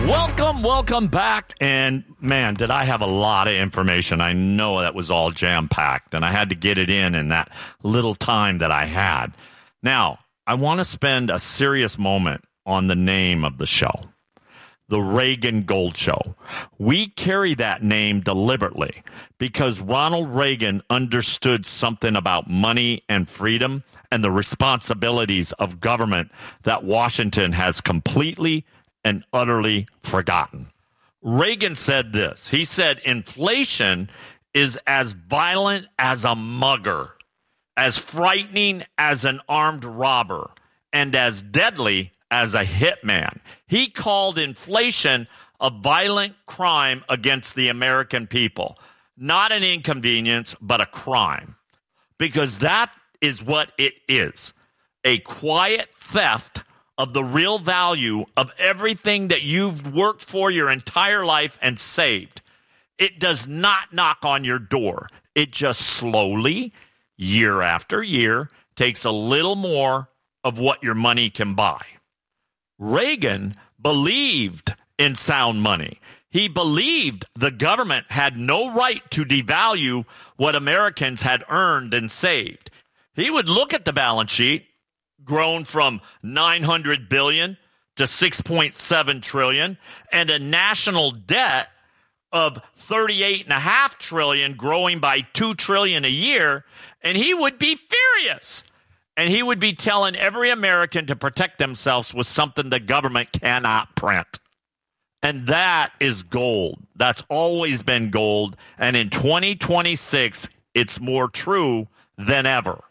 Welcome back. And man, did I have a lot of information. I know that was all jam-packed, and I had to get it in that little time that I had. Now, I want to spend a serious moment on the name of the show, The Reagan Gold Show. We carry that name deliberately because Ronald Reagan understood something about money and freedom and the responsibilities of government that Washington has completely and utterly forgotten. Reagan said this. He said, inflation is as violent as a mugger, as frightening as an armed robber, and as deadly as a hitman. He called inflation a violent crime against the American people. Not an inconvenience, but a crime. Because that is what it is. A quiet theft of the real value of everything that you've worked for your entire life and saved. It does not knock on your door. It just slowly, year after year, takes a little more of what your money can buy. Reagan believed in sound money. He believed the government had no right to devalue what Americans had earned and saved. He would look at the balance sheet, grown from $900 billion to $6.7 trillion, and a national debt of $38.5 trillion, growing by $2 trillion a year, and he would be furious. And he would be telling every American to protect themselves with something the government cannot print. And that is gold. That's always been gold. And in 2026, it's more true than ever.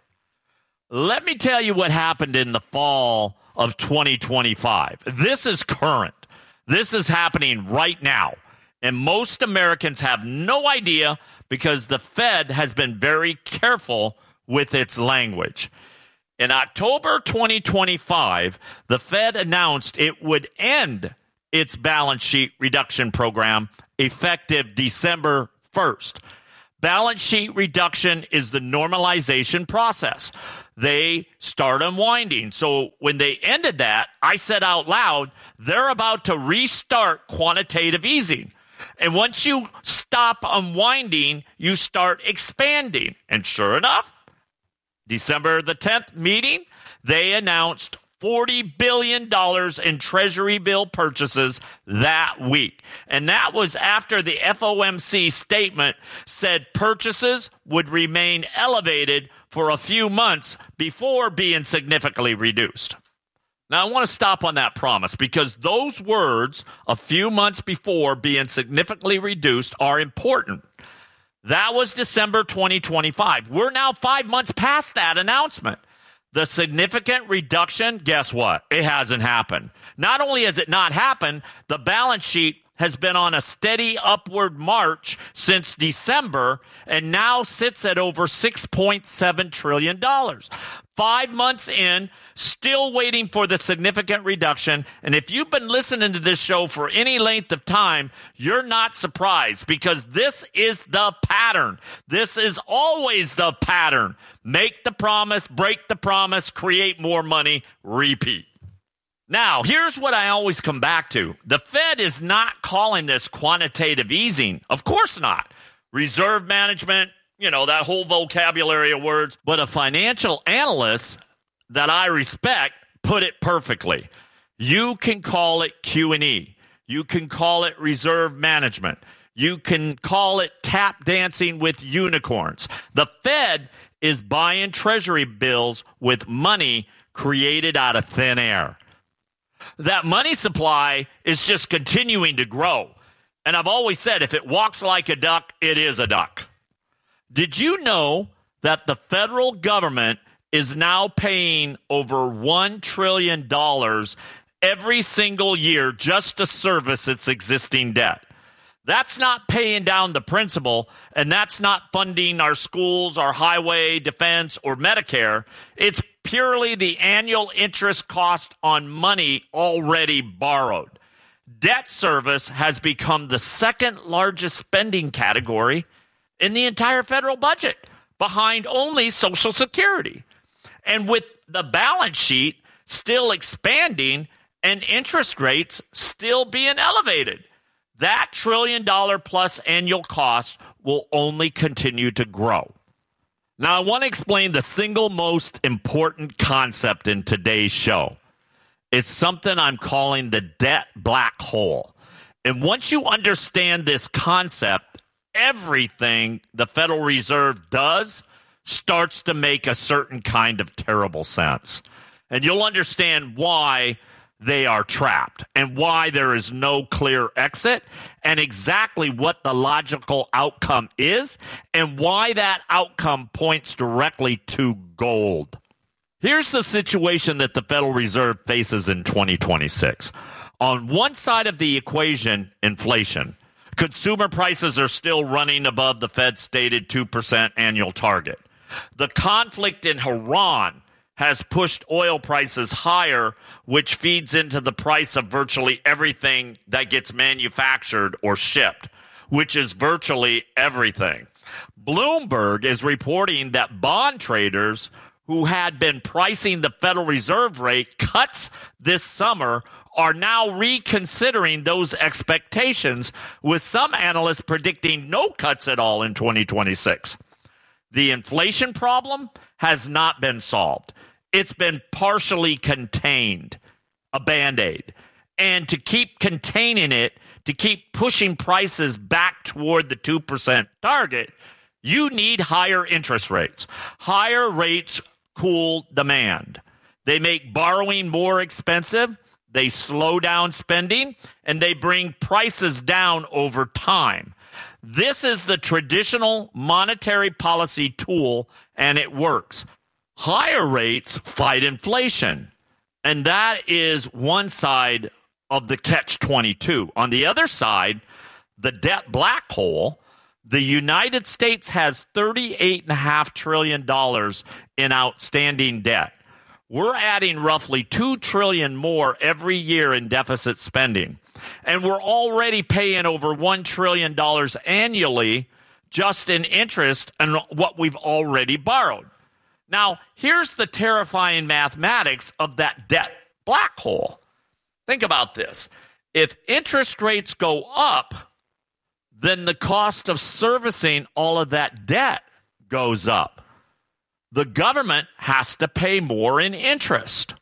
Let me tell you what happened in the fall of 2025. This is current. This is happening right now. And most Americans have no idea because the Fed has been very careful with its language. In October 2025, the Fed announced it would end its balance sheet reduction program effective December 1st. Balance sheet reduction is the normalization process. They start unwinding. So when they ended that, I said out loud, they're about to restart quantitative easing. And once you stop unwinding, you start expanding. And sure enough, December the 10th meeting, they announced $40 billion in Treasury bill purchases that week. And that was after the FOMC statement said purchases would remain elevated for a few months before being significantly reduced. Now, I want to stop on that promise because those words, a few months before being significantly reduced, are important. That was December 2025. We're now 5 months past that announcement. The significant reduction, guess what? It hasn't happened. Not only has it not happened, the balance sheet has been on a steady upward march since December and now sits at over $6.7 trillion. 5 months in, still waiting for the significant reduction. And if you've been listening to this show for any length of time, you're not surprised because this is the pattern. This is always the pattern. Make the promise, break the promise, create more money, repeat. Now, here's what I always come back to. The Fed is not calling this quantitative easing. Of course not. Reserve management, that whole vocabulary of words. But a financial analyst that I respect put it perfectly. You can call it Q&E. You can call it reserve management. You can call it tap dancing with unicorns. The Fed is buying Treasury bills with money created out of thin air. That money supply is just continuing to grow. And I've always said, if it walks like a duck, it is a duck. Did you know that the federal government is now paying over $1 trillion every single year just to service its existing debt? That's not paying down the principal, and that's not funding our schools, our highway, defense, or Medicare. It's purely the annual interest cost on money already borrowed. Debt service has become the second largest spending category in the entire federal budget, behind only Social Security. And with the balance sheet still expanding and interest rates still being elevated. That $1 trillion plus annual cost will only continue to grow. Now, I want to explain the single most important concept in today's show. It's something I'm calling the debt black hole. And once you understand this concept, everything the Federal Reserve does starts to make a certain kind of terrible sense. And you'll understand why they are trapped and why there is no clear exit and exactly what the logical outcome is and why that outcome points directly to gold. Here's the situation that the Federal Reserve faces in 2026. On one side of the equation, inflation. Consumer prices are still running above the Fed's stated 2% annual target. The conflict in Iran has pushed oil prices higher, which feeds into the price of virtually everything that gets manufactured or shipped, which is virtually everything. Bloomberg is reporting that bond traders who had been pricing the Federal Reserve rate cuts this summer are now reconsidering those expectations, with some analysts predicting no cuts at all in 2026. The inflation problem has not been solved. It's been partially contained, a Band-Aid. And to keep containing it, to keep pushing prices back toward the 2% target, you need higher interest rates. Higher rates cool demand. They make borrowing more expensive, they slow down spending, and they bring prices down over time. This is the traditional monetary policy tool, and it works. Higher rates fight inflation, and that is one side of the catch-22. On the other side, the debt black hole, the United States has $38.5 trillion in outstanding debt. We're adding roughly $2 trillion more every year in deficit spending, and we're already paying over $1 trillion annually just in interest on what we've already borrowed. Now, here's the terrifying mathematics of that debt black hole. Think about this. If interest rates go up, then the cost of servicing all of that debt goes up. The government has to pay more in interest.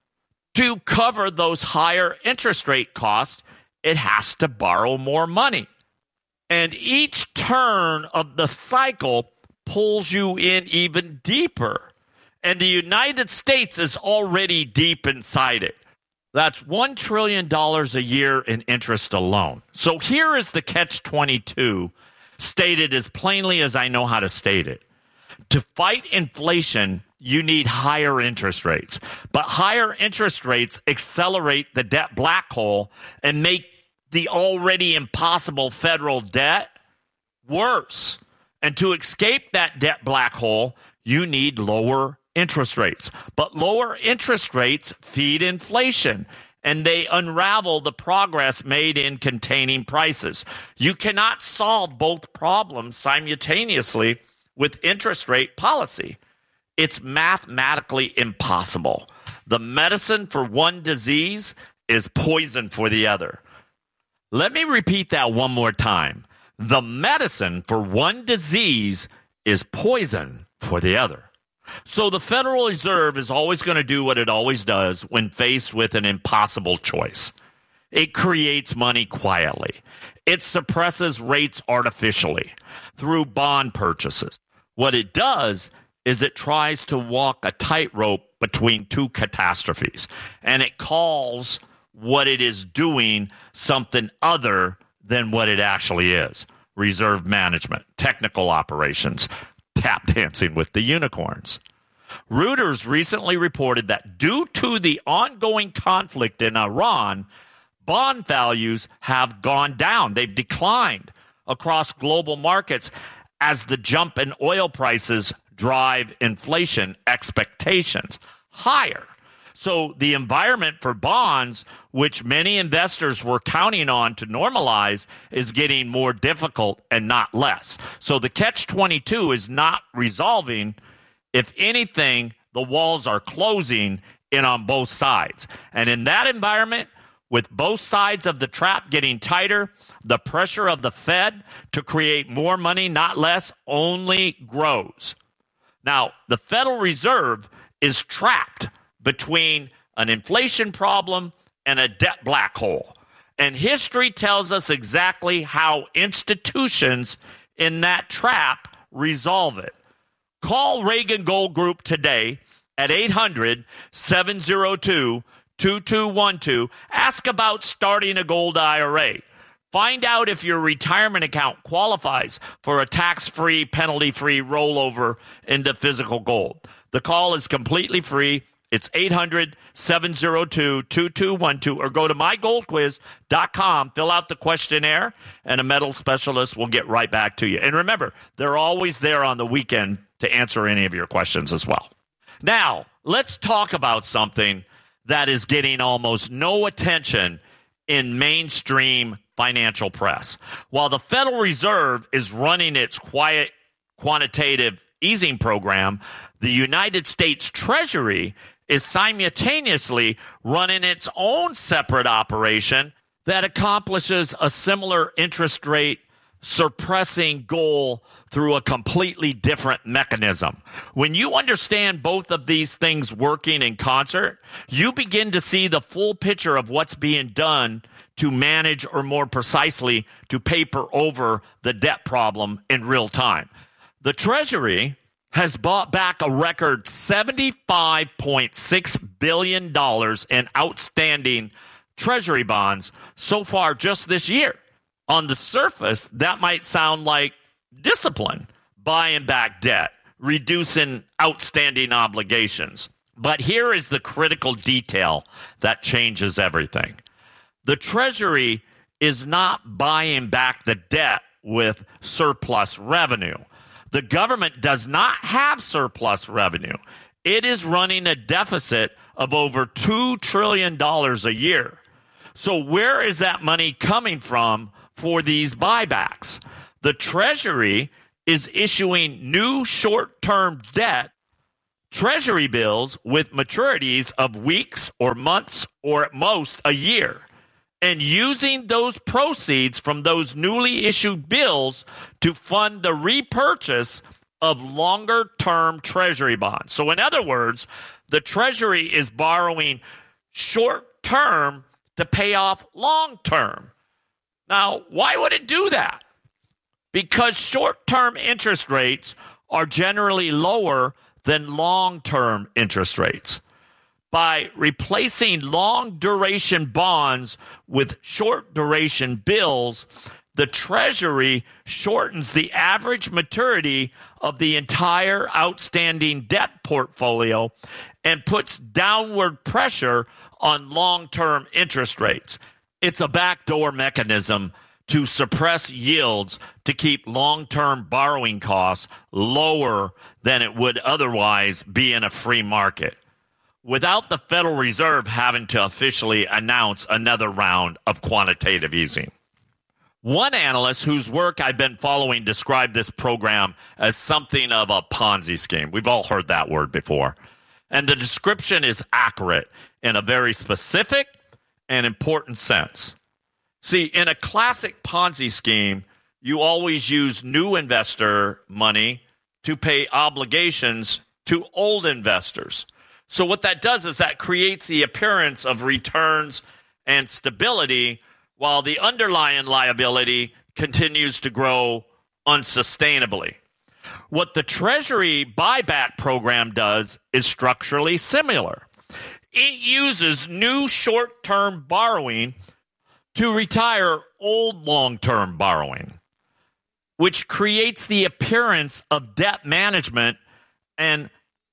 To cover those higher interest rate costs, it has to borrow more money. And each turn of the cycle pulls you in even deeper. And the United States is already deep inside it. That's $1 trillion a year in interest alone. So here is the catch-22, stated as plainly as I know how to state it. To fight inflation, you need higher interest rates. But higher interest rates accelerate the debt black hole and make the already impossible federal debt worse. And to escape that debt black hole, you need lower interest rates. But lower interest rates feed inflation, and they unravel the progress made in containing prices. You cannot solve both problems simultaneously with interest rate policy. It's mathematically impossible. The medicine for one disease is poison for the other. Let me repeat that one more time. The medicine for one disease is poison for the other. So the Federal Reserve is always going to do what it always does when faced with an impossible choice. It creates money quietly. It suppresses rates artificially through bond purchases. What it does is it tries to walk a tightrope between two catastrophes, and it calls what it is doing something other than what it actually is. Reserve management, technical operations, tap dancing with the unicorns. Reuters recently reported that due to the ongoing conflict in Iran, bond values have gone down. They've declined across global markets as the jump in oil prices drive inflation expectations higher. So the environment for bonds, which many investors were counting on to normalize, is getting more difficult and not less. So the catch-22 is not resolving. If anything, the walls are closing in on both sides. And in that environment, with both sides of the trap getting tighter, the pressure of the Fed to create more money, not less, only grows. Now, the Federal Reserve is trapped between an inflation problem and a debt black hole. And history tells us exactly how institutions in that trap resolve it. Call Reagan Gold Group today at 800-702-2212. Ask about starting a gold IRA. Find out if your retirement account qualifies for a tax-free, penalty-free rollover into physical gold. The call is completely free. It's 800-702-2212, or go to mygoldquiz.com, fill out the questionnaire, and a metal specialist will get right back to you. And remember, they're always there on the weekend to answer any of your questions as well. Now, let's talk about something that is getting almost no attention in mainstream financial press. While the Federal Reserve is running its quiet quantitative easing program, the United States Treasury is simultaneously running its own separate operation that accomplishes a similar interest rate suppressing goal through a completely different mechanism. When you understand both of these things working in concert, you begin to see the full picture of what's being done to manage, or more precisely, to paper over the debt problem in real time. The Treasury has bought back a record $75.6 billion in outstanding Treasury bonds so far just this year. On the surface, that might sound like discipline, buying back debt, reducing outstanding obligations. But here is the critical detail that changes everything. The Treasury is not buying back the debt with surplus revenue. The government does not have surplus revenue. It is running a deficit of over $2 trillion a year. So where is that money coming from for these buybacks? The Treasury is issuing new short-term debt, Treasury bills with maturities of weeks or months or at most a year, and using those proceeds from those newly issued bills to fund the repurchase of longer-term Treasury bonds. So in other words, the Treasury is borrowing short-term to pay off long-term. Now, why would it do that? Because short-term interest rates are generally lower than long-term interest rates. By replacing long-duration bonds with short-duration bills, the Treasury shortens the average maturity of the entire outstanding debt portfolio and puts downward pressure on long-term interest rates. It's a backdoor mechanism to suppress yields to keep long-term borrowing costs lower than it would otherwise be in a free market, without the Federal Reserve having to officially announce another round of quantitative easing. One analyst whose work I've been following described this program as something of a Ponzi scheme. We've all heard that word before. And the description is accurate in a very specific and important sense. See, in a classic Ponzi scheme, you always use new investor money to pay obligations to old investors. So what that does is that creates the appearance of returns and stability while the underlying liability continues to grow unsustainably. What the Treasury buyback program does is structurally similar. It uses new short-term borrowing to retire old long-term borrowing, which creates the appearance of debt management and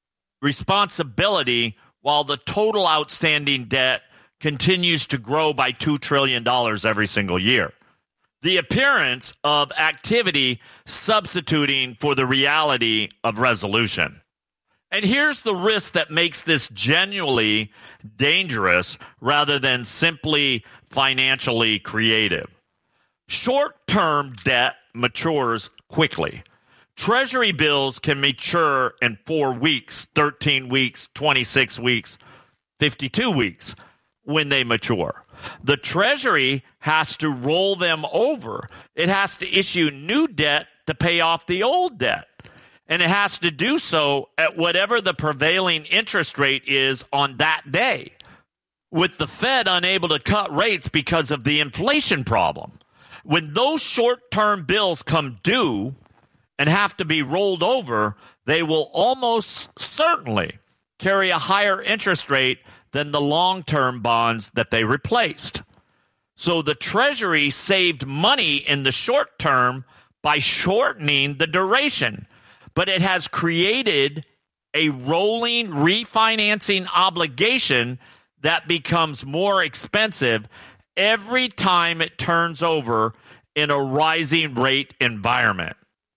responsibility while the total outstanding debt continues to grow by $2 trillion every single year. The appearance of activity substituting for the reality of resolution. And here's the risk that makes this genuinely dangerous rather than simply financially creative. Short-term debt matures quickly. Treasury bills can mature in 4 weeks, 13 weeks, 26 weeks, 52 weeks when they mature. The Treasury has to roll them over. It has to issue new debt to pay off the old debt. And it has to do so at whatever the prevailing interest rate is on that day, with the Fed unable to cut rates because of the inflation problem. When those short-term bills come due and have to be rolled over, they will almost certainly carry a higher interest rate than the long-term bonds that they replaced. So the Treasury saved money in the short term by shortening the duration, but it has created a rolling refinancing obligation that becomes more expensive every time it turns over in a rising rate environment.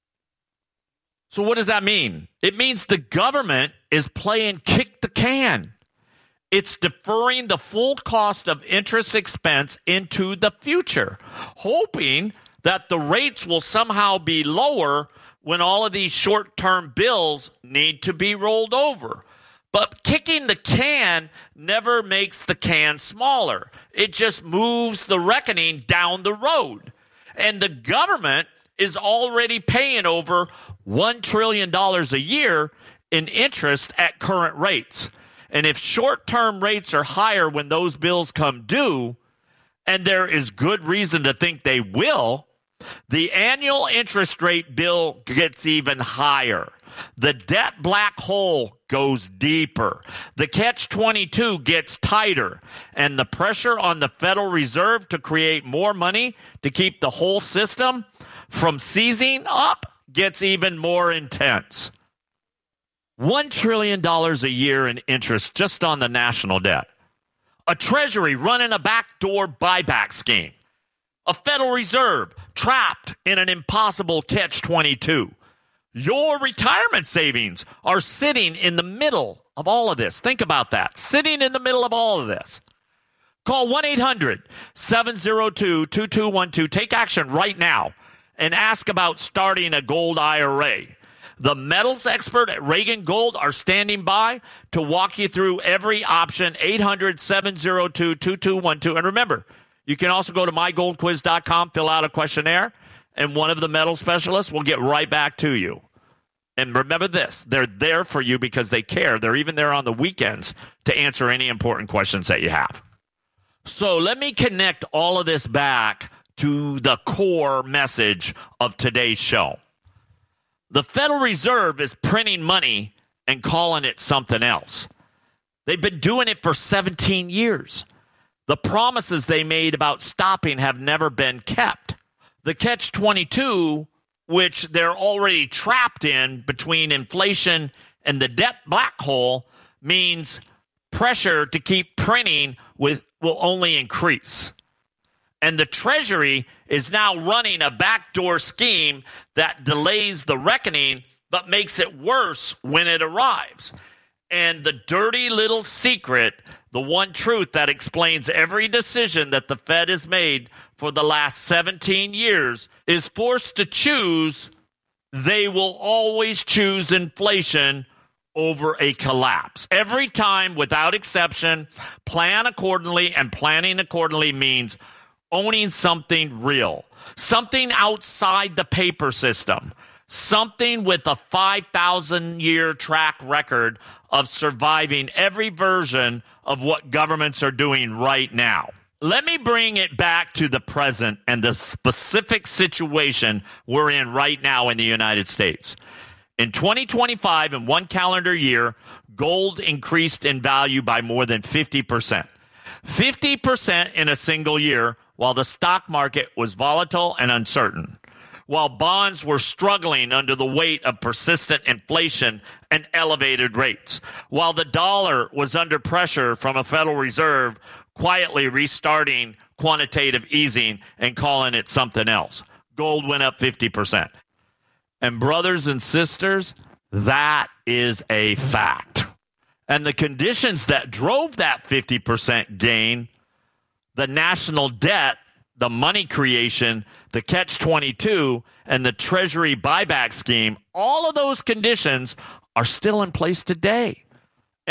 So what does that mean? It means the government is playing kick the can. It's deferring the full cost of interest expense into the future, hoping that the rates will somehow be lower when all of these short-term bills need to be rolled over. But kicking the can never makes the can smaller. It just moves the reckoning down the road. And the government is already paying over $1 trillion a year in interest at current rates. And if short-term rates are higher when those bills come due, and there is good reason to think they will, the annual interest rate bill gets even higher. The debt black hole goes deeper. The catch-22 gets tighter. And the pressure on the Federal Reserve to create more money to keep the whole system from seizing up gets even more intense. $1 trillion a year in interest just on the national debt. A Treasury running a backdoor buyback scheme. A Federal Reserve trapped in an impossible catch-22. Your retirement savings are sitting in the middle of all of this. Think about that. Sitting in the middle of all of this. Call 1-800-702-2212. Take action right now and ask about starting a gold IRA. The metals expert at Reagan Gold are standing by to walk you through every option. 800-702-2212. And remember, you can also go to mygoldquiz.com, fill out a questionnaire, and one of the metal specialists will get right back to you. And remember this, they're there for you because they care. They're even there on the weekends to answer any important questions that you have. So let me connect all of this back to the core message of today's show. The Federal Reserve is printing money and calling it something else. They've been doing it for 17 years. The promises they made about stopping have never been kept. The catch-22, which they're already trapped in between inflation and the debt black hole, means pressure to keep printing will only increase. And the Treasury is now running a backdoor scheme that delays the reckoning but makes it worse when it arrives. And the dirty little secret, the one truth that explains every decision that the Fed has made for the last 17 years, is forced to choose. They will always choose inflation over a collapse. Every time, without exception, plan accordingly, and planning accordingly means owning something real, something outside the paper system, something with a 5,000-year track record of surviving every version of what governments are doing right now. Let me bring it back to the present and the specific situation we're in right now in the United States. In 2025, in one calendar year, gold increased in value by more than 50%. 50% in a single year, while the stock market was volatile and uncertain, while bonds were struggling under the weight of persistent inflation and elevated rates, while the dollar was under pressure from a Federal Reserve quietly restarting quantitative easing and calling it something else. Gold went up 50%. And brothers and sisters, that is a fact. And the conditions that drove that 50% gain, the national debt, the money creation, the catch-22, and the Treasury buyback scheme, all of those conditions are still in place today.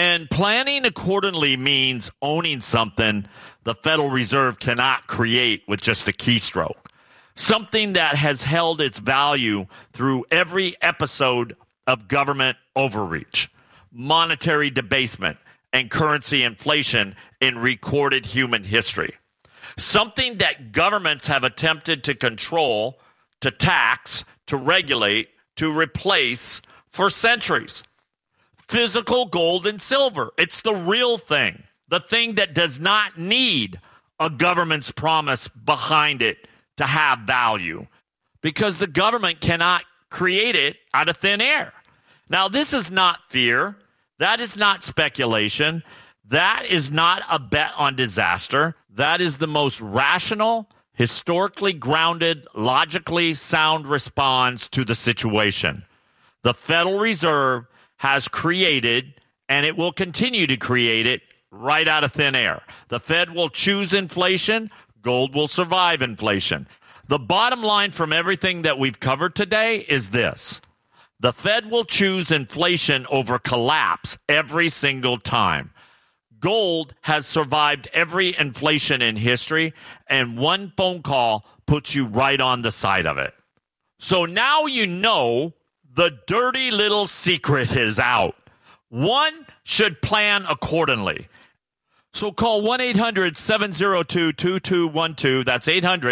And planning accordingly means owning something the Federal Reserve cannot create with just a keystroke. Something that has held its value through every episode of government overreach, monetary debasement, and currency inflation in recorded human history. Something that governments have attempted to control, to tax, to regulate, to replace for centuries. Physical gold and silver. It's the real thing. The thing that does not need a government's promise behind it to have value. Because the government cannot create it out of thin air. Now, this is not fear. That is not speculation. That is not a bet on disaster. That is the most rational, historically grounded, logically sound response to the situation. The Federal Reserve has created, and it will continue to create it, right out of thin air. The Fed will choose inflation. Gold will survive inflation. The bottom line from everything that we've covered today is this. The Fed will choose inflation over collapse every single time. Gold has survived every inflation in history, and one phone call puts you right on the side of it. So now you know the dirty little secret is out. One should plan accordingly. So call 1-800-702-2212. That's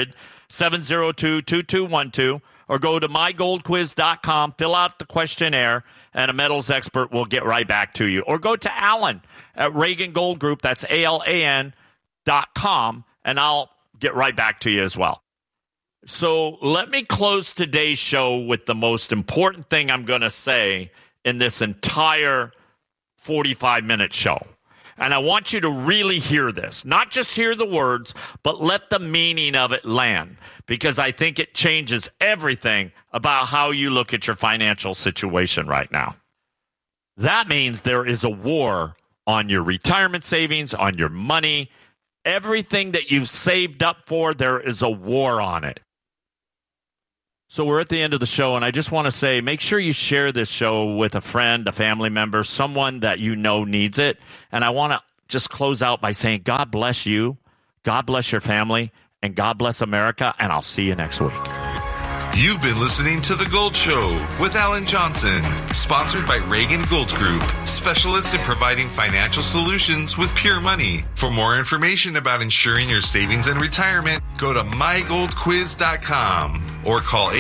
800-702-2212. Or go to mygoldquiz.com, fill out the questionnaire, and a metals expert will get right back to you. Or go to Alan at Reagan Gold Group, that's ALAN.com, and I'll get right back to you as well. So let me close today's show with the most important thing I'm going to say in this entire 45-minute show. And I want you to really hear this. Not just hear the words, but let the meaning of it land. Because I think it changes everything about how you look at your financial situation right now. That means there is a war on your retirement savings, on your money. Everything that you've saved up for, there is a war on it. So we're at the end of the show, and I just want to say, make sure you share this show with a friend, a family member, someone that you know needs it. And I want to just close out by saying, God bless you, God bless your family, and God bless America, and I'll see you next week. You've been listening to The Gold Show with Alan Johnson, sponsored by Reagan Gold Group, specialists in providing financial solutions with pure money. For more information about ensuring your savings and retirement, go to mygoldquiz.com or call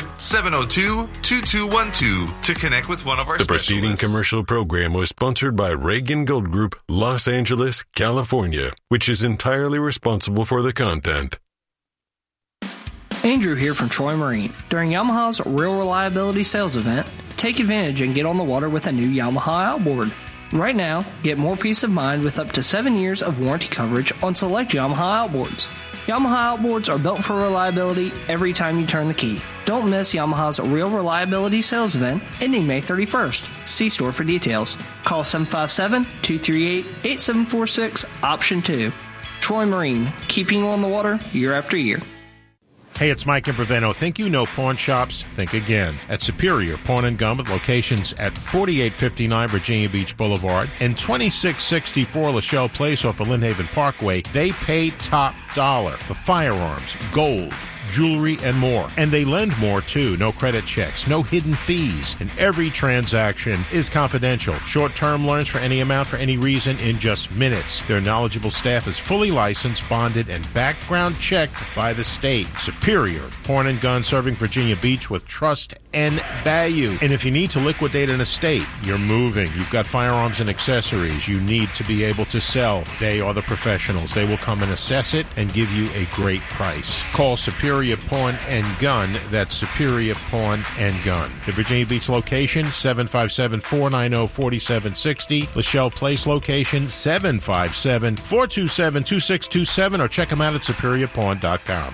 800-702-2212 to connect with one of our specialists. The preceding commercial program was sponsored by Reagan Gold Group, Los Angeles, California, which is entirely responsible for the content. Andrew here from Troy Marine. During Yamaha's Real Reliability Sales Event, take advantage and get on the water with a new Yamaha outboard. Right now, get more peace of mind with up to 7 years of warranty coverage on select Yamaha outboards. Yamaha outboards are built for reliability every time you turn the key. Don't miss Yamaha's Real Reliability Sales Event ending May 31st. See store for details. Call 757-238-8746, option 2. Troy Marine, keeping you on the water year after year. Hey, it's Mike Imperveno. Think you know pawn shops? Think again. At Superior Pawn and Gun with locations at 4859 Virginia Beach Boulevard and 2664 Lachelle Place off of Lynn Haven Parkway, they pay top dollar for firearms, gold, jewelry, and more. And they lend more, too. No credit checks, no hidden fees, and every transaction is confidential. Short-term loans for any amount for any reason in just minutes. Their knowledgeable staff is fully licensed, bonded, and background checked by the state. Superior Pawn and Gun, serving Virginia Beach with trust and value. And if you need to liquidate an estate, you're moving, you've got firearms and accessories you need to be able to sell, they are the professionals. They will come and assess it and give you a great price. Call Superior Pawn and Gun. That's Superior Pawn and Gun. The Virginia Beach location, 757-490-4760. Lachelle Place location, 757-427-2627, or check them out at superiorpawn.com.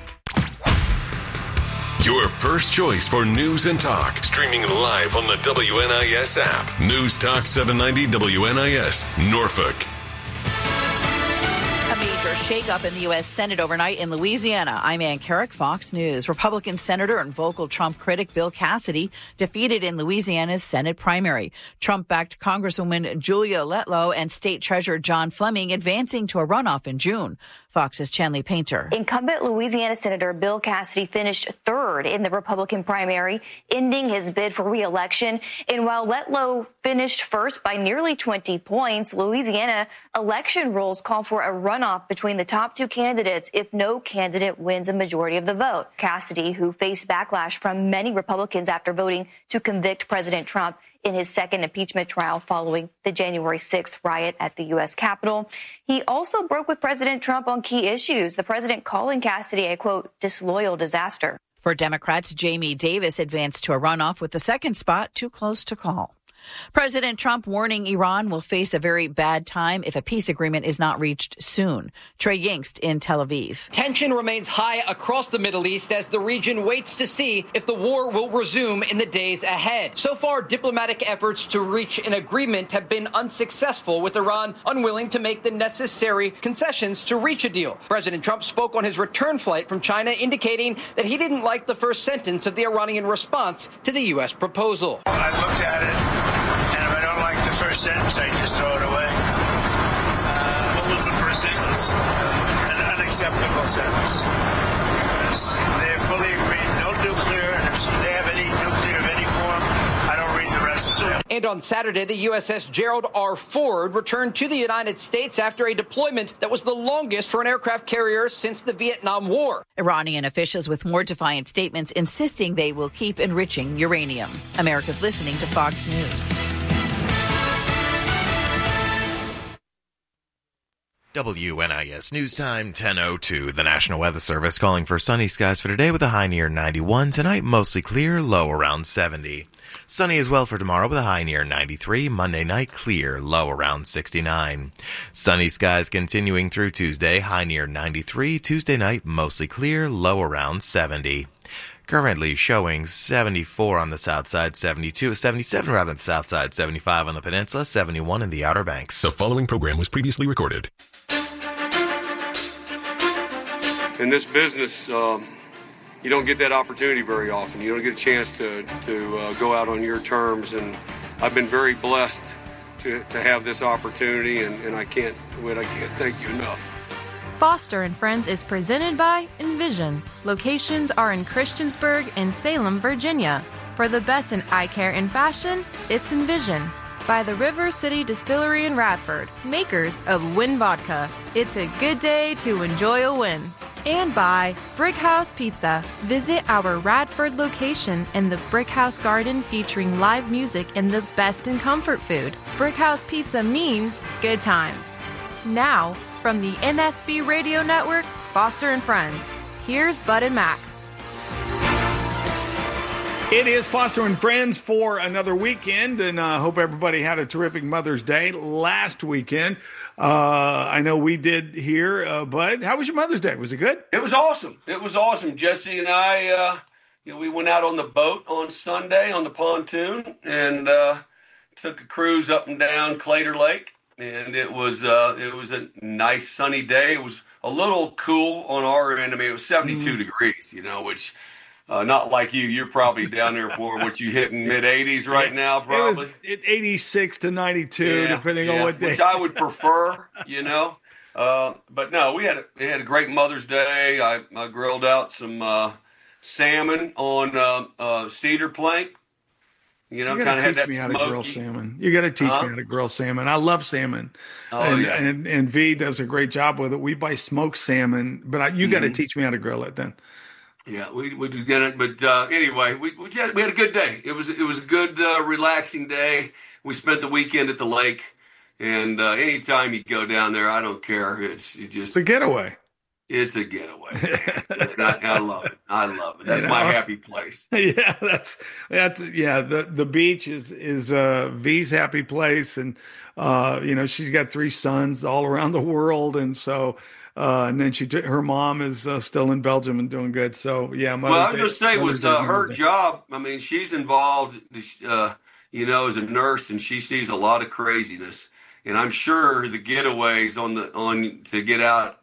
Your first choice for news and talk. Streaming live on the WNIS app. News Talk 790 WNIS, Norfolk. A major shakeup in the U.S. Senate overnight in Louisiana. I'm Ann Carrick, Fox News. Republican Senator and vocal Trump critic Bill Cassidy defeated in Louisiana's Senate primary. Trump-backed Congresswoman Julia Letlow and State Treasurer John Fleming advancing to a runoff in June. Fox's Chanley Painter. Incumbent Louisiana Senator Bill Cassidy finished third in the Republican primary, ending his bid for re-election. And while Letlow finished first by nearly 20 points, Louisiana election rules call for a runoff between the top two candidates if no candidate wins a majority of the vote. Cassidy, who faced backlash from many Republicans after voting to convict President Trump in his second impeachment trial following the January 6th riot at the U.S. Capitol. He also broke with President Trump on key issues, the president calling Cassidy a, quote, disloyal disaster. For Democrats, Jamie Davis advanced to a runoff with the second spot too close to call. President Trump warning Iran will face a very bad time if a peace agreement is not reached soon. Trey Yingst in Tel Aviv. Tension remains high across the Middle East as the region waits to see if the war will resume in the days ahead. So far, diplomatic efforts to reach an agreement have been unsuccessful, with Iran unwilling to make the necessary concessions to reach a deal. President Trump spoke on his return flight from China, indicating that he didn't like the first sentence of the Iranian response to the U.S. proposal. I looked at it. First sentence, I just throw it away. What was the first sentence? An unacceptable sentence. Because they fully agreed, no nuclear, and if they have any nuclear of any form, I don't read the rest of it. And on Saturday, the USS Gerald R. Ford returned to the United States after a deployment that was the longest for an aircraft carrier since the Vietnam War. Iranian officials with more defiant statements insisting they will keep enriching uranium. America's listening to Fox News. WNIS News Time, 10:02. The National Weather Service calling for sunny skies for today with a high near 91. Tonight, mostly clear, low around 70. Sunny as well for tomorrow with a high near 93. Monday night, clear, low around 69. Sunny skies continuing through Tuesday, high near 93. Tuesday night, mostly clear, low around 70. Currently showing 74 on the south side, 77 rather on the south side, 75 on the peninsula, 71 in the Outer Banks. The following program was previously recorded. In this business, you don't get that opportunity very often. You don't get a chance to go out on your terms, and I've been very blessed to have this opportunity, and I can't thank you enough. Foster & Friends is presented by Envision. Locations are in Christiansburg and Salem, Virginia. For the best in eye care and fashion, it's Envision. By the River City Distillery in Radford, makers of Win Vodka. It's a good day to enjoy a win. And by Brick House Pizza. Visit our Radford location in the Brick House Garden featuring live music and the best in comfort food. Brick House Pizza means good times. Now, from the NSB Radio Network, Foster & Friends, here's Bud and Mac. It is Foster & Friends for another weekend, and I hope everybody had a terrific Mother's Day last weekend. I know we did here, Bud. How was your Mother's Day? Was it good? It was awesome. It was awesome. Jesse and I, we went out on the boat on Sunday on the pontoon and took a cruise up and down Clater Lake. And it was a nice sunny day. It was a little cool on our end. I mean, it was 72 degrees, which not like you. You're probably down there for what you hitting mid-80s right now, probably. It was 86 to 92, depending on what day. Which I would prefer, But no, we had a great Mother's Day. I grilled out some salmon on cedar plank. Kind of had that smoky. To grill salmon. You got to teach me how to grill salmon. I love salmon. And V does a great job with it. We buy smoked salmon, but you got to teach me how to grill it then. Yeah, we did get it, but anyway, we had a good day. It was a good relaxing day. We spent the weekend at the lake, and anytime you go down there, I don't care. It's a getaway. It's a getaway. I love it. I love it. That's my happy place. Yeah, that's the beach is V's happy place, and she's got 3 sons all around the world, and so. And then her mom is still in Belgium and doing good. So yeah. Well, I was going to say with her job, I mean, she's involved, as a nurse, and she sees a lot of craziness. And I'm sure the getaways to get out,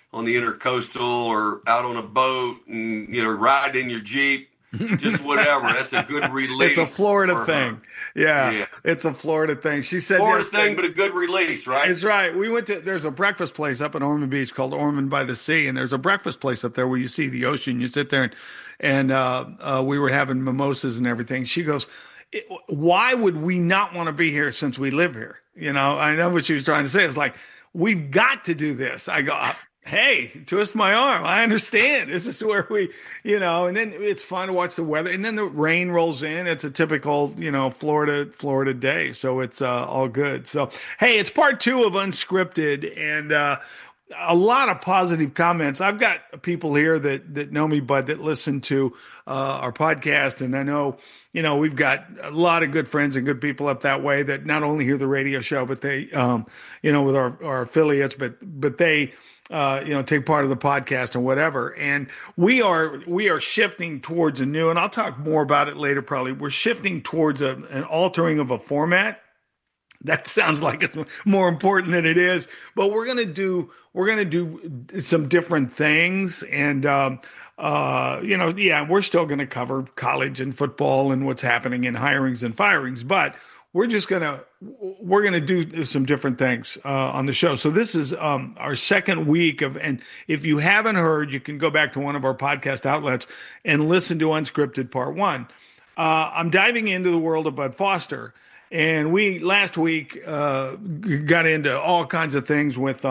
on the Intercoastal or out on a boat and, riding in your Jeep. Just whatever. That's a good release. It's a Florida thing. Yeah, it's a Florida thing. She said Florida thing, but a good release, right? It's right. We went to, there's a breakfast place up in Ormond Beach called Ormond by the Sea, and there's a breakfast place up there where you see the ocean. You sit there and we were having mimosas and everything. She goes, why would we not want to be here since we live here? I know what she was trying to say. It's like, we've got to do this. I go, hey, twist my arm. I understand. This is where we, and then it's fun to watch the weather. And then the rain rolls in. It's a typical, Florida day. So it's all good. So, hey, it's part 2 of Unscripted, and a lot of positive comments. I've got people here that know me, Bud, that listen to our podcast. And I know, we've got a lot of good friends and good people up that way that not only hear the radio show, but they, with our affiliates, but they, take part of the podcast and whatever. And we are shifting towards a new, and I'll talk more about it later probably. We're shifting towards an altering of a format. That sounds like it's more important than it is, but we're going to do some different things. And, we're still going to cover college and football and what's happening in hirings and firings, but we're going to do some different things on the show. So this is our second week and if you haven't heard, you can go back to one of our podcast outlets and listen to Unscripted Part 1. I'm diving into the world of Bud Foster, and we last week got into all kinds of things with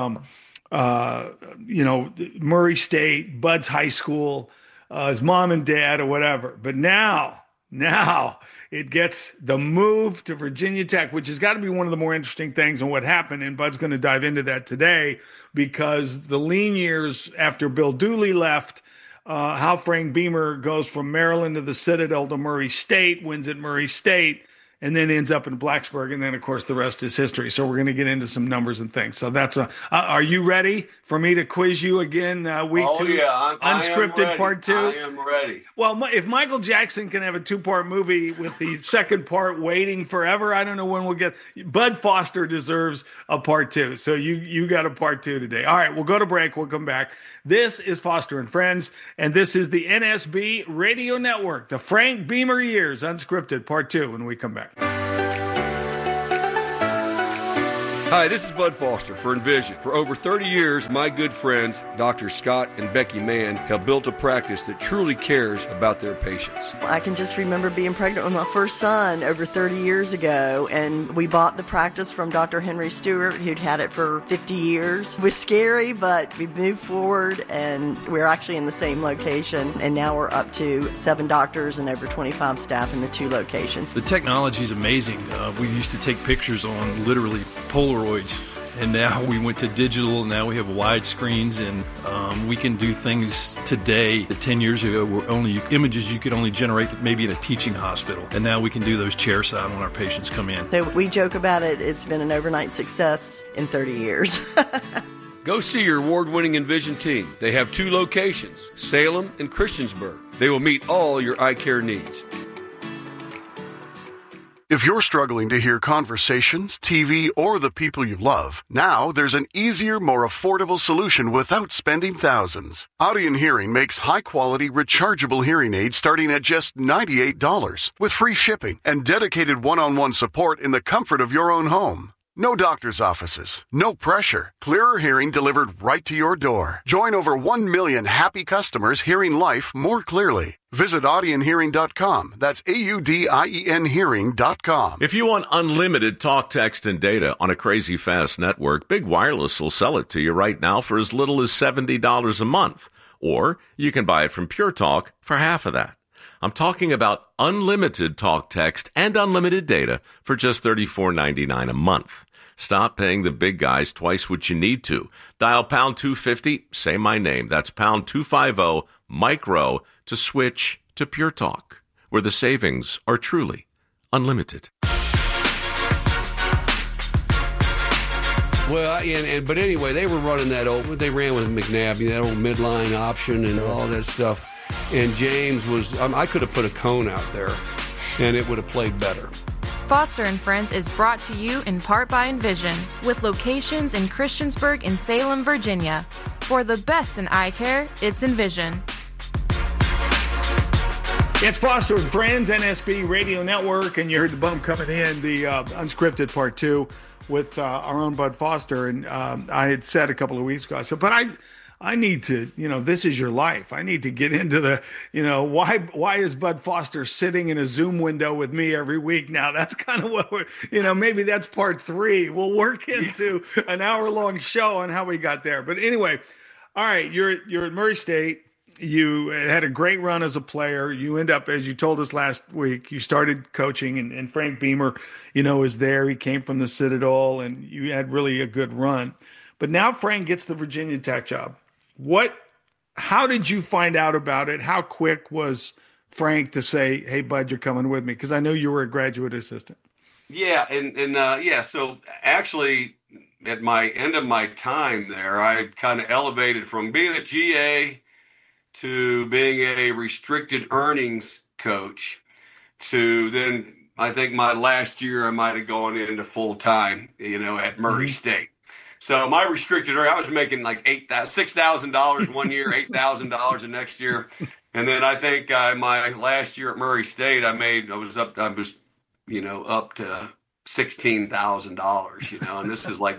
Murray State, Bud's high school, his mom and dad, or whatever. But now it gets the move to Virginia Tech, which has got to be one of the more interesting things and what happened. And Bud's going to dive into that today, because the lean years after Bill Dooley left, how Frank Beamer goes from Maryland to the Citadel to Murray State, wins at Murray State, and then ends up in Blacksburg. And then, of course, the rest is history. So we're going to get into some numbers and things. So that's are you ready for me to quiz you again week 2? Yeah, Unscripted Part 2? I am ready. Well, if Michael Jackson can have a 2-part movie with the second part waiting forever, I don't know when we'll get. Bud Foster deserves a Part 2. So you got a Part 2 today. All right, we'll go to break. We'll come back. This is Foster and Friends, and this is the NSB Radio Network, the Frank Beamer Years, Unscripted Part 2, when we come back. Hi, this is Bud Foster for Envision. For over 30 years, my good friends, Dr. Scott and Becky Mann, have built a practice that truly cares about their patients. I can just remember being pregnant with my first son over 30 years ago, and we bought the practice from Dr. Henry Stewart, who'd had it for 50 years. It was scary, but we moved forward, and we're actually in the same location, and now we're up to 7 doctors and over 25 staff in the 2 locations. The technology is amazing. We used to take pictures on literally Polaroids, and now we went to digital, and now we have wide screens, and we can do things today that 10 years ago were only images you could only generate maybe in a teaching hospital, and now we can do those chairside when our patients come in. So we joke about it. It's been an overnight success in 30 years. Go see your award-winning Envision team. They have 2 locations, Salem and Christiansburg. They will meet all your eye care needs. If you're struggling to hear conversations, TV, or the people you love, now there's an easier, more affordable solution without spending thousands. Audien Hearing makes high-quality, rechargeable hearing aids starting at just $98, with free shipping and dedicated one-on-one support in the comfort of your own home. No doctor's offices, no pressure. Clearer hearing delivered right to your door. Join over 1 million happy customers hearing life more clearly. Visit AudienHearing.com. That's AUDIEN Hearing.com. If you want unlimited talk, text, and data on a crazy fast network, Big Wireless will sell it to you right now for as little as $70 a month. Or you can buy it from Pure Talk for half of that. I'm talking about unlimited talk, text, and unlimited data for just $34.99 a month. Stop paying the big guys twice what you need to. Dial pound 250, say my name. That's pound 250, micro, to switch to Pure Talk, where the savings are truly unlimited. Well, but anyway, they were running that they ran with McNabb, that old midline option and all that stuff. And James was, I could have put a cone out there, and it would have played better. Foster and Friends is brought to you in part by Envision, with locations in Christiansburg and Salem, Virginia. For the best in eye care, it's Envision. It's Foster and Friends, NSB Radio Network, and you heard the bump coming in, the unscripted part 2 with our own Bud Foster. And I had said a couple of weeks ago, I said, but I need to, this is your life. I need to get into the, why is Bud Foster sitting in a Zoom window with me every week now? That's kind of what we're, maybe that's part 3. We'll work into an hour-long show on how we got there. But anyway, all right, you're at Murray State. You had a great run as a player. You end up, as you told us last week, you started coaching, and Frank Beamer, is there. He came from the Citadel, and you had really a good run. But now Frank gets the Virginia Tech job. How did you find out about it? How quick was Frank to say, hey, Bud, you're coming with me? Because I know you were a graduate assistant. Yeah, so actually at my end of my time there, I kind of elevated from being a GA to being a restricted earnings coach to then I think my last year I might have gone into full time, at Murray State. So my restricted earnings, I was making like $6,000 one year, $8,000 the next year. And then I think my last year at Murray State, I was up to $16,000, and this is like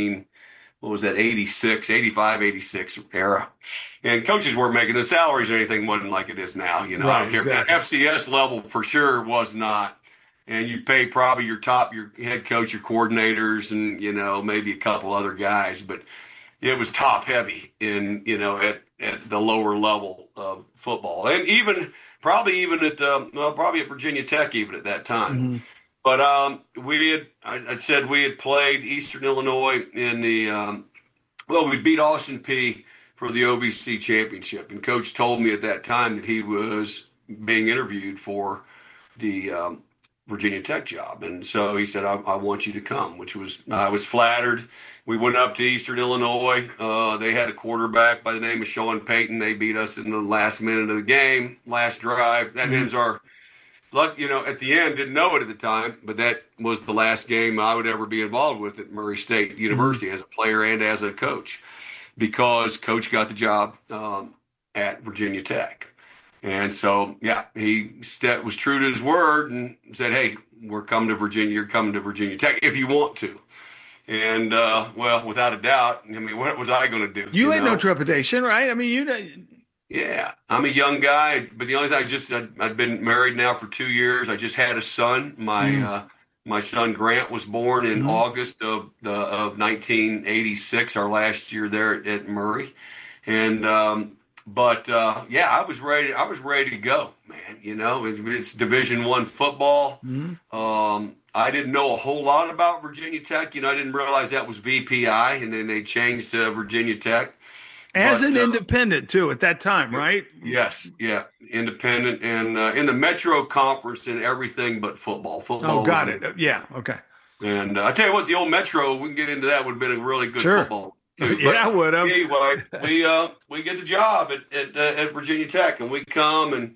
85, 86 era. And coaches weren't making the salaries or anything, wasn't like it is now, Right, exactly. FCS level for sure was not. And you pay probably your head coach, your coordinators, and, maybe a couple other guys. But it was top heavy in, at the lower level of football. And probably at Virginia Tech even at that time. Mm-hmm. But I said we had played Eastern Illinois in the, we beat Austin Peay for the OVC championship. And Coach told me at that time that he was being interviewed for the Virginia Tech job. And so he said, I want you to come, I was flattered. We went up to Eastern Illinois. They had a quarterback by the name of Sean Payton. They beat us in the last minute of the game, last drive. That ends our luck, at the end, didn't know it at the time, but that was the last game I would ever be involved with at Murray State University as a player and as a coach, because Coach got the job at Virginia Tech. And so, he was true to his word and said, hey, we're coming to Virginia. You're coming to Virginia Tech if you want to. And, without a doubt, what was I going to do? You had no trepidation, right? Yeah, I'm a young guy, but the only thing I'd been married now for 2 years. I just had a son. My son Grant was born in August of 1986, our last year there at Murray, and I was ready. I was ready to go, man. It's Division I football. I didn't know a whole lot about Virginia Tech. I didn't realize that was VPI, and then they changed to Virginia Tech. As an independent, too, at that time, right? Yes, yeah, independent, and in the Metro Conference and everything but football. Football. Oh, got it. Yeah, okay. And I tell you what, the old Metro, we can get into that, would have been a really good football. Too. Yeah, I would have. Anyway, we get the job at Virginia Tech, and we come, and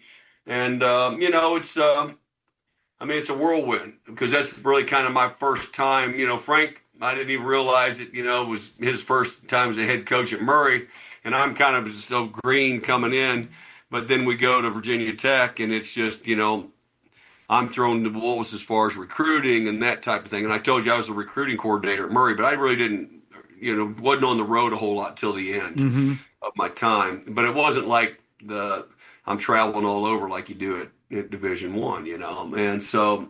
it's it's a whirlwind, because that's really kind of my first time. Frank, I didn't even realize it, was his first time as a head coach at Murray. And I'm kind of so green coming in, but then we go to Virginia Tech, and it's just, I'm thrown to the wolves as far as recruiting and that type of thing. And I told you I was the recruiting coordinator at Murray, but I really didn't, wasn't on the road a whole lot till the end of my time. But it wasn't like I'm traveling all over like you do at Division I, And so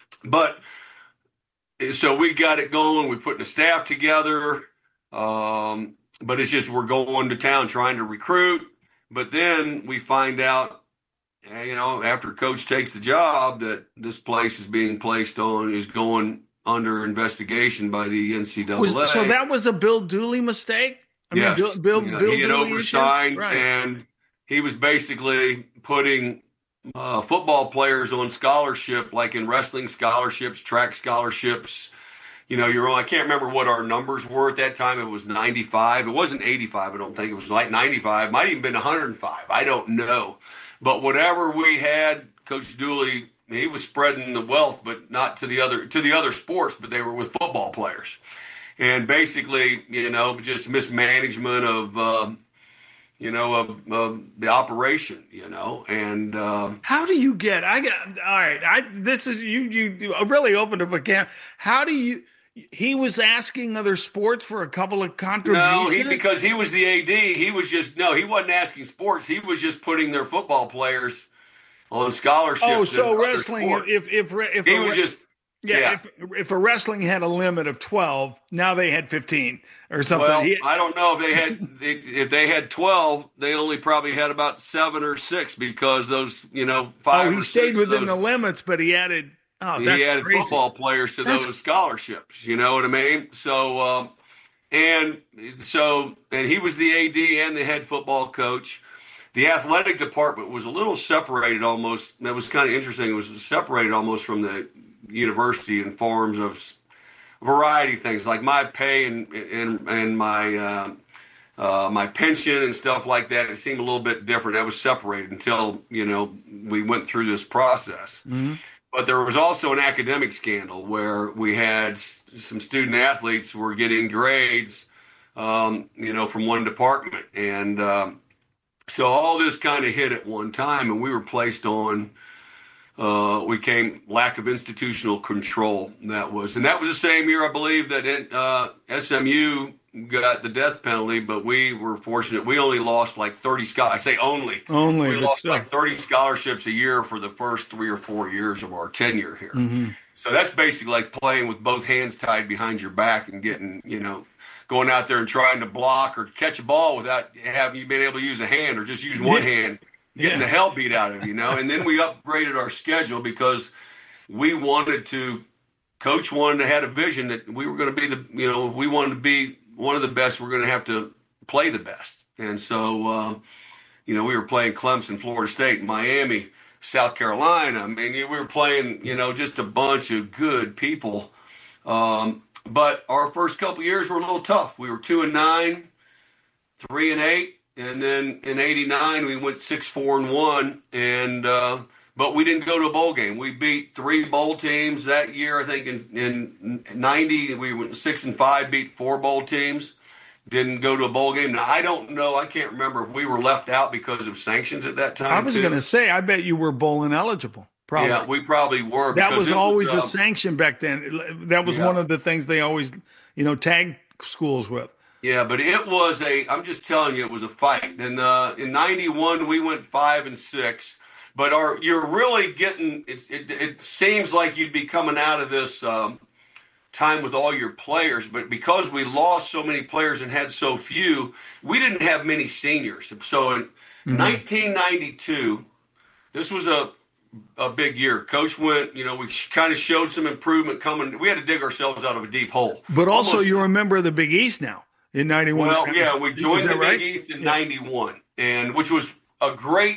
we got it going. We put the staff together. But it's just we're going to town trying to recruit. But then we find out, after Coach takes the job, that this place is going under investigation by the NCAA. So that was a Bill Dooley mistake? Yes. Bill he had Dooley oversigned, right. And he was basically putting football players on scholarship, like in wrestling scholarships, track scholarships. I can't remember what our numbers were at that time. It was 95. It wasn't 85, I don't think. It was like 95. Might even been 105. I don't know. But whatever we had, Coach Dooley, he was spreading the wealth, but not to the other sports, but they were with football players. and basically, just mismanagement of, the operation, and how do you get? All right. This is you really opened up a can. How do you? He was asking other sports for a couple of contributions. No, because he was the AD. He wasn't asking sports. He was just putting their football players on scholarships. Oh, so wrestling. If he was just. Yeah. If a wrestling had a limit of 12, now they had 15 or something. Well, I don't know if they had 12, they only probably had about 7 or 6 because those, 5 Oh, he stayed within the limits, but he added he added crazy. Football players to those scholarships, you know what I mean? So and he was the AD and the head football coach. The athletic department was a little separated almost. That was kind of interesting. It was separated almost from the university in forms of a variety of things, like my pay and my my pension and stuff like that. It seemed a little bit different. That was separated until we went through this process. Mm-hmm. But there was also an academic scandal where we had some student athletes were getting grades, from one department, and so all this kind of hit at one time, and we were placed on. We came lack of institutional control. That was the same year, I believe, that SMU got the death penalty, but we were fortunate. We only lost like 30 scholarships. I say only. We lost like 30 scholarships a year for the first 3 or 4 years of our tenure here. Mm-hmm. So that's basically like playing with both hands tied behind your back and getting, going out there and trying to block or catch a ball without having you been able to use a hand or just use one hand. Getting the hell beat out of you, And then we upgraded our schedule because we wanted to. Coach had a vision that we were going to be we wanted to be one of the best. We're going to have to play the best, and so we were playing Clemson, Florida State, Miami, South Carolina. I mean, we were playing just a bunch of good people. But our first couple years were a little tough. We were 2-9, 3-8. And then in '89 we went 6-4-1, and but we didn't go to a bowl game. We beat 3 bowl teams that year. I think in '90 we went 6-5, beat 4 bowl teams. Didn't go to a bowl game. Now I don't know. I can't remember if we were left out because of sanctions at that time. I was going to say, I bet you were bowl ineligible. Probably. Yeah, we probably were. That was always a sanction back then. That was one of the things they always tagged schools with. Yeah, but it was I'm just telling you, it was a fight. And in '91, we went 5-6. But you're really getting, it seems like you'd be coming out of this time with all your players. But because we lost so many players and had so few, we didn't have many seniors. So in 1992, this was a big year. Coach went, we kind of showed some improvement coming. We had to dig ourselves out of a deep hole. But also you're a member of the Big East now. In 91. Well, yeah, we joined the Big East in 91, and which was a great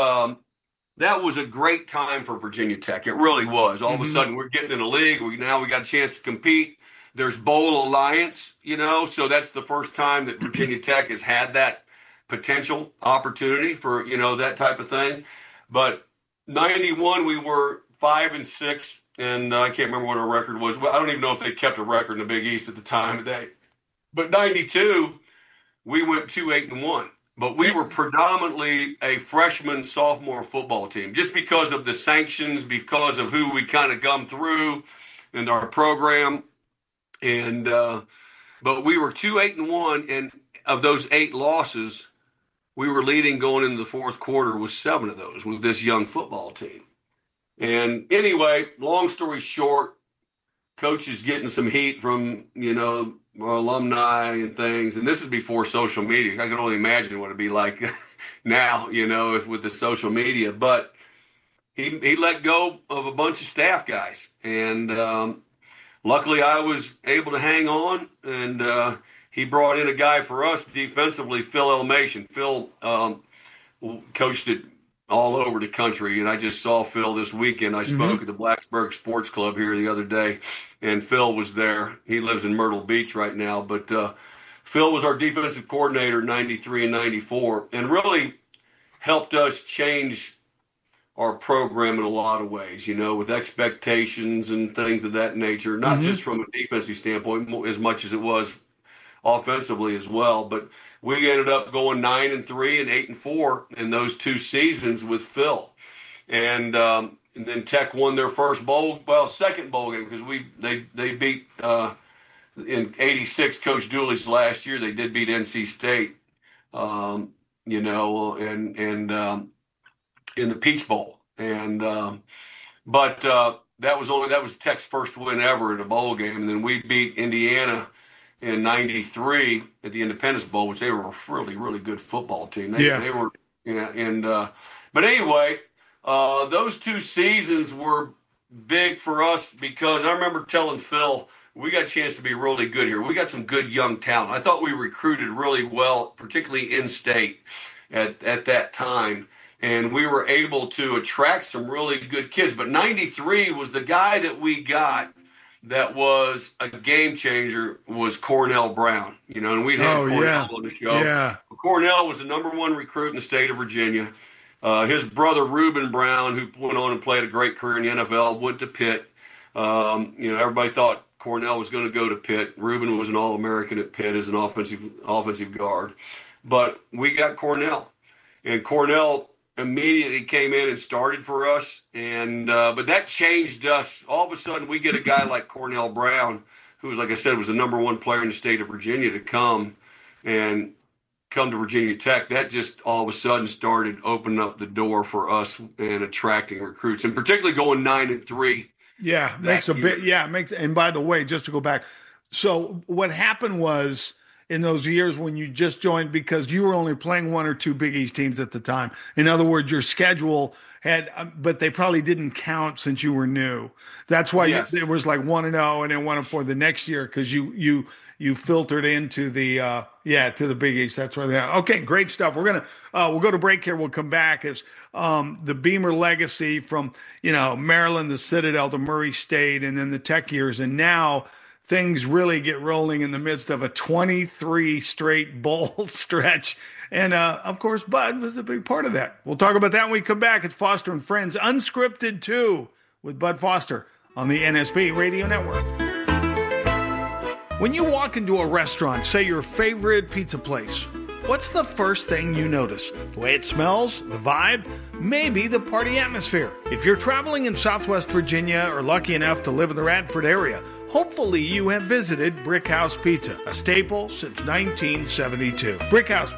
that was a great time for Virginia Tech. It really was. All of a sudden, we're getting in a league. We got a chance to compete. There's Bowl Alliance, so that's the first time that Virginia Tech has had that potential opportunity for, that type of thing. But 91, we were 5-6, and I can't remember what our record was. I don't even know if they kept a record in the Big East at the time. But 92, we went 2-8-1. But we were predominantly a freshman, sophomore football team, just because of the sanctions, because of who we kind of gummed through and our program. And but we were 2-8-1, and of those 8 losses, we were leading going into the fourth quarter with 7 of those with this young football team. And anyway, long story short, Coach is getting some heat from, our alumni and things. And this is before social media. I can only imagine what it'd be like now, if with the social media. But he let go of a bunch of staff guys. And luckily I was able to hang on. And he brought in a guy for us defensively, Phil Elmation. Phil coached it all over the country, and I just saw Phil this weekend. I spoke at the Blacksburg Sports Club here the other day, and Phil was there. He lives in Myrtle Beach right now, but Phil was our defensive coordinator in '93 and '94, and really helped us change our program in a lot of ways, with expectations and things of that nature, not just from a defensive standpoint as much as it was offensively as well. But we ended up going 9-3 and 8-4 in those 2 seasons with Phil. And then Tech won their second bowl game, because they beat in '86, Coach Dooley's last year. They did beat NC State, and in the Peach Bowl, but that was Tech's first win ever at a bowl game. And then we beat Indiana in '93 at the Independence Bowl, which they were a really, really good football team. They were, but anyway, those 2 seasons were big for us, because I remember telling Phil, we got a chance to be really good here. We got some good young talent. I thought we recruited really well, particularly in state at that time. And we were able to attract some really good kids. But 93 was the guy that we got that was a game changer, was Cornell Brown. And we'd had Cornell on the show. Yeah. Cornell was the #1 recruit in the state of Virginia. His brother, Reuben Brown, who went on and played a great career in the NFL, went to Pitt. Everybody thought Cornell was going to go to Pitt. Reuben was an All-American at Pitt as an offensive guard. But we got Cornell. And Cornell immediately came in and started for us, but that changed us. All of a sudden, we get a guy like Cornell Brown, who was, like I said, was the #1 player in the state of Virginia, to come to Virginia Tech. That just all of a sudden started opening up the door for us and attracting recruits, and particularly going 9-3. Yeah, makes a bit. Yeah, makes. And by the way, just to go back, so what happened was, in those years when you just joined, because you were only playing 1 or 2 Big East teams at the time. In other words, your schedule had, but they probably didn't count since you were new. That's why it was like 1-0 and then 1-4 the next year, because you filtered into the to the Big East. That's why they are. Okay, great stuff. We're gonna we'll go to break here. We'll come back as the Beamer legacy from Maryland, the Citadel, to Murray State, and then the Tech years, and now things really get rolling in the midst of a 23 straight bowl stretch. And, of course, Bud was a big part of that. We'll talk about that when we come back. It's Foster and Friends, Unscripted 2, with Bud Foster on the NSB Radio Network. When you walk into a restaurant, say your favorite pizza place, what's the first thing you notice? The way it smells? The vibe? Maybe the party atmosphere. If you're traveling in Southwest Virginia or lucky enough to live in the Radford area, hopefully you have visited Brickhouse Pizza, a staple since 1972. Brickhouse